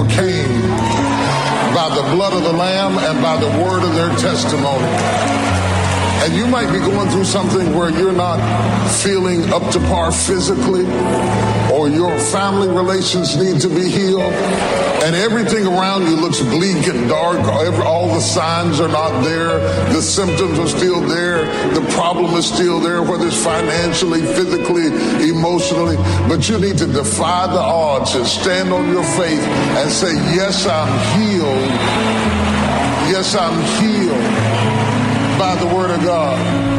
overcame by the blood of the Lamb and by the word of their testimony. And you might be going through something where you're not feeling up to par physically, or your family relations need to be healed, and everything around you looks bleak and dark. All the signs are not there. The symptoms are still there. The problem is still there, whether it's financially, physically, emotionally. But you need to defy the odds and stand on your faith and say, yes, I'm healed. Yes, I'm healed by the word of God.